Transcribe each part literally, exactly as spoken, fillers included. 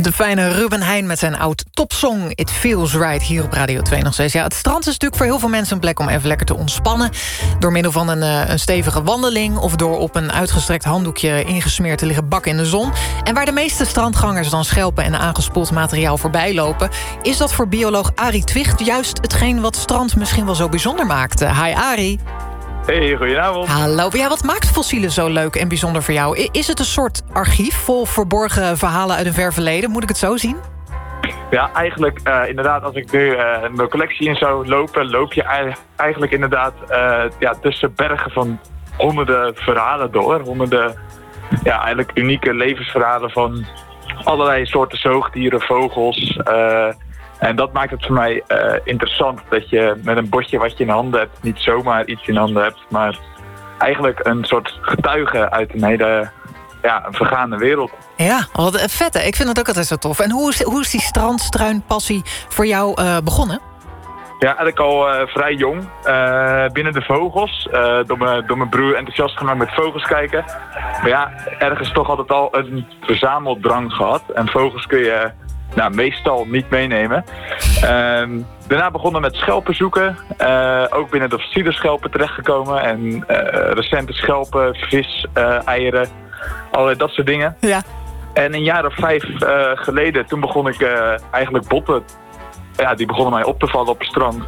De fijne Ruben Heijn met zijn oud-topsong It Feels Right hier op Radio twee nog steeds. Ja, het strand is natuurlijk voor heel veel mensen een plek om even lekker te ontspannen. Door middel van een, uh, een stevige wandeling of door op een uitgestrekt handdoekje ingesmeerd te liggen bakken in de zon. En waar de meeste strandgangers dan schelpen en aangespoeld materiaal voorbij lopen, is dat voor bioloog Arie Twicht juist hetgeen wat strand misschien wel zo bijzonder maakt. Hi Arie. Hey, goedenavond. Hallo. Ja, wat maakt fossielen zo leuk en bijzonder voor jou? Is het een soort archief vol verborgen verhalen uit een ver verleden? Moet ik het zo zien? Ja, eigenlijk uh, inderdaad, als ik nu uh, mijn collectie in zou lopen, loop je eigenlijk inderdaad uh, ja, tussen bergen van honderden verhalen door. Honderden, ja, eigenlijk unieke levensverhalen van allerlei soorten zoogdieren, vogels. Uh, En dat maakt het voor mij uh, interessant, dat je met een bordje wat je in handen hebt, niet zomaar iets in handen hebt, maar eigenlijk een soort getuige uit een hele ja, een vergaande wereld. Ja, wat vet hè. Ik vind het ook altijd zo tof. En hoe is, hoe is die strandstruinpassie voor jou uh, begonnen? Ja, eigenlijk al uh, vrij jong. Uh, binnen de vogels. Uh, door, mijn, door mijn broer enthousiast gemaakt met vogels kijken. Maar ja, ergens toch altijd al een verzameldrang gehad. En vogels kun je nou, meestal niet meenemen. Uh, daarna begonnen met schelpen zoeken. Uh, ook binnen de fossiele schelpen terechtgekomen. En uh, recente schelpen, vis, uh, eieren. Allerlei dat soort dingen. Ja. En een jaar of vijf uh, geleden, toen begon ik uh, eigenlijk botten. Ja, die begonnen mij op te vallen op het strand.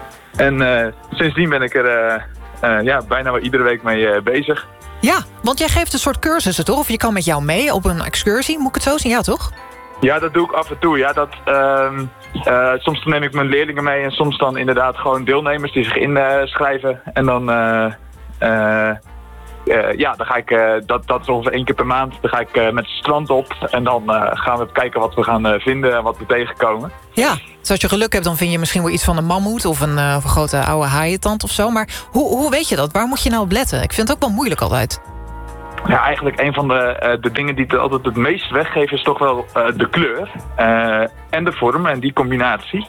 En uh, sindsdien ben ik er uh, uh, ja, bijna wel iedere week mee uh, bezig. Ja, want jij geeft een soort cursussen, toch? Of je kan met jou mee op een excursie, moet ik het zo zien? Ja, toch? Ja, dat doe ik af en toe. Ja, dat, uh, uh, soms neem ik mijn leerlingen mee en soms dan inderdaad gewoon deelnemers die zich inschrijven. Uh, en dan... Uh, uh, Uh, ja, dan ga ik, uh, dat, dat is ongeveer één keer per maand. Dan ga ik uh, met het strand op en dan uh, gaan we kijken wat we gaan uh, vinden en wat we tegenkomen. Ja, dus als je geluk hebt, dan vind je misschien wel iets van een mammoet of een, uh, of een grote oude haaientand of zo. Maar hoe, hoe weet je dat? Waar moet je nou op letten? Ik vind het ook wel moeilijk altijd. Ja, eigenlijk een van de, uh, de dingen die het altijd het meest weggeven is toch wel uh, de kleur uh, en de vorm en die combinatie.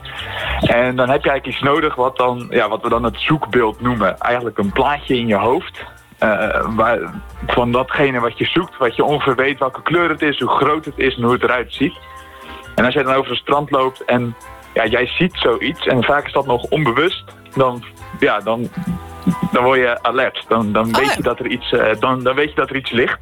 En dan heb je eigenlijk iets nodig wat, dan, ja, wat we dan het zoekbeeld noemen. Eigenlijk een plaatje in je hoofd. Uh, waar, van datgene wat je zoekt, wat je ongeveer weet welke kleur het is, hoe groot het is en hoe het eruit ziet. En als jij dan over het strand loopt en ja, jij ziet zoiets en vaak is dat nog onbewust, dan, ja, dan, dan word je alert. Dan, dan, oh, weet ja. je dat er iets, uh, dan, dan weet je dat er iets ligt.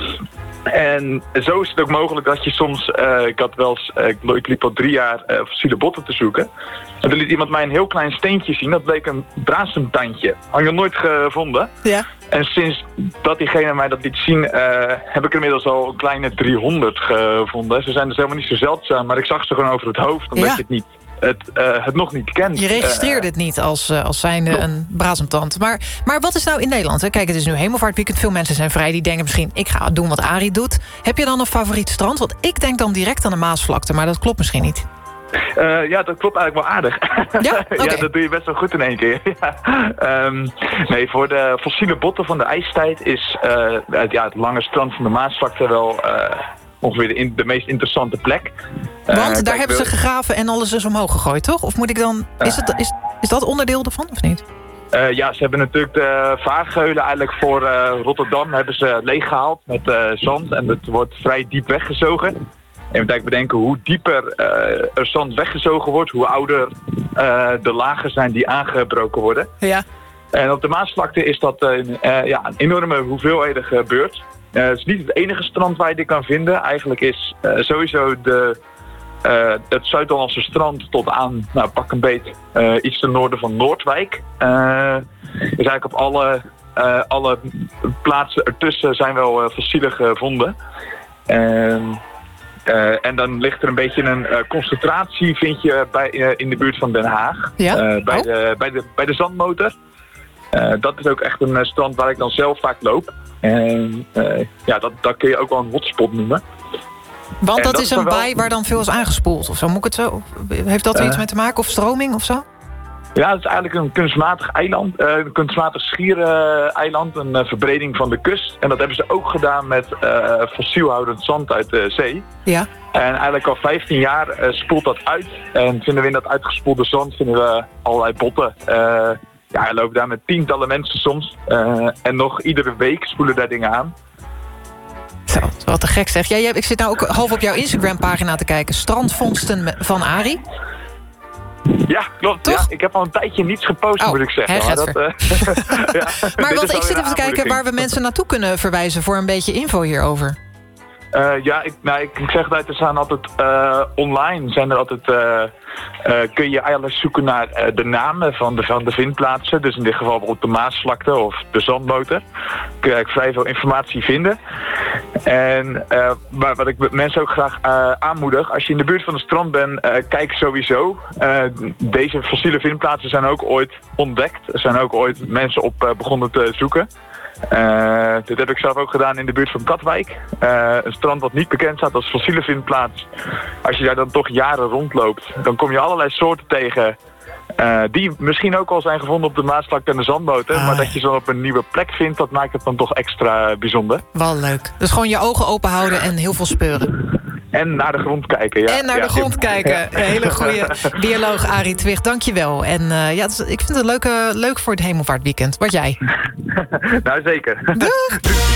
En zo is het ook mogelijk dat je soms, uh, ik had wel eens, uh, ik liep al drie jaar uh, fossiele botten te zoeken. En toen liet iemand mij een heel klein steentje zien, dat bleek een brasemtandje. Had ik nog nooit gevonden. Ja. En sinds dat diegene mij dat liet zien, uh, heb ik er inmiddels al een kleine driehonderd gevonden. Ze zijn dus helemaal niet zo zeldzaam, maar ik zag ze gewoon over het hoofd, omdat ja. je het, niet, het, uh, het nog niet kent. Je registreerde uh, het niet als, uh, als zijnde klopt. een brasemtand. Maar, maar wat is nou in Nederland? Hè? Kijk, het is nu Hemelvaartweekend. Veel mensen zijn vrij, die denken misschien, ik ga doen wat Arie doet. Heb je dan een favoriet strand? Want ik denk dan direct aan de Maasvlakte, maar dat klopt misschien niet. Uh, ja, dat klopt eigenlijk wel aardig. Ja? Okay. Ja, dat doe je best wel goed in één keer. Ja. Um, nee, voor de fossiele botten van de ijstijd is uh, het, ja, het lange strand van de Maasvlakte wel uh, ongeveer de, in, de meest interessante plek. Want uh, daar kijk, hebben ze wil... gegraven en alles is omhoog gegooid, toch? Of moet ik dan... Is, het, is, is dat onderdeel ervan, of niet? Uh, ja, ze hebben natuurlijk de vaargeulen eigenlijk voor uh, Rotterdam hebben ze leeggehaald met uh, zand. En het wordt vrij diep weggezogen. En je moet eigenlijk bedenken hoe dieper uh, er zand weggezogen wordt, hoe ouder uh, de lagen zijn die aangebroken worden. Ja. En op de Maasvlakte is dat uh, uh, ja, een enorme hoeveelheden gebeurd. Uh, het is niet het enige strand waar je dit kan vinden. Eigenlijk is uh, sowieso de, uh, het Zuid-Hollandse strand tot aan, nou, pak een beet, uh, iets ten noorden van Noordwijk. Uh, is eigenlijk op alle, uh, alle plaatsen ertussen zijn wel uh, fossielen gevonden. Uh, Uh, en dan ligt er een beetje een uh, concentratie, vind je, bij, uh, in de buurt van Den Haag. Ja? Uh, bij, oh. de, bij, de, bij de Zandmotor. Uh, dat is ook echt een uh, strand waar ik dan zelf vaak loop. En uh, ja, dat, dat kun je ook wel een hotspot noemen. Want dat, dat is is een wel... baai waar dan veel is aangespoeld of zo. Moet ik het zo? Heeft dat er iets uh, mee te maken? Of stroming of zo? Ja, het is eigenlijk een kunstmatig eiland, uh, een kunstmatig schiereiland, een uh, verbreding van de kust. En dat hebben ze ook gedaan met uh, fossielhoudend zand uit de zee. Ja. En eigenlijk al vijftien jaar uh, spoelt dat uit. En vinden we in dat uitgespoelde zand vinden we allerlei botten. Uh, ja, er lopen daar met tientallen mensen soms. Uh, en nog iedere week spoelen daar dingen aan. Zo, wat te gek zeg. Jij, ik zit nou ook half op jouw Instagram-pagina te kijken. Strandvondsten van Arie. Ja, klopt. Ja, ik heb al een tijdje niets gepost, oh, moet ik zeggen. Maar, dat, uh, ja, maar wat, ik zit even te kijken waar we mensen naartoe kunnen verwijzen... voor een beetje info hierover. Uh, ja, ik, nou, ik, ik zeg dat er staan altijd uh, online zijn er altijd uh, uh, kun je eigenlijk zoeken naar uh, de namen van de, van de vindplaatsen. Dus in dit geval bijvoorbeeld de Maasvlakte of de Zandmotor. Kun je eigenlijk vrij veel informatie vinden. En uh, maar wat ik mensen ook graag uh, aanmoedig, als je in de buurt van het strand bent, uh, kijk sowieso. Uh, deze fossiele vindplaatsen zijn ook ooit ontdekt. Er zijn ook ooit mensen op uh, begonnen te zoeken. Uh, dit heb ik zelf ook gedaan in de buurt van Katwijk. Uh, een strand wat niet bekend staat als fossiele vindplaats. Als je daar dan toch jaren rondloopt, dan kom je allerlei soorten tegen... Uh, die misschien ook al zijn gevonden op de Maasvlakte en de Zandmotor. Ah. Maar dat je ze op een nieuwe plek vindt, dat maakt het dan toch extra bijzonder. Wel leuk. Dus gewoon je ogen open houden en heel veel speuren. En naar de grond kijken, ja. En naar ja, de grond ja. kijken. Ja. Een hele goede bioloog Arie Twicht, dankjewel. En uh, ja, ik vind het leuk, uh, leuk voor het hemelvaartweekend. Wat jij? Nou, zeker. Doeg!